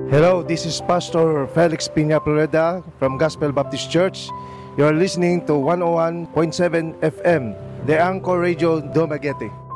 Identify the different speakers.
Speaker 1: Hello, this is Pastor Felix Pina Florida from Gospel Baptist Church. You are listening to 101.7 FM, the Anchor Radio Dumaguete.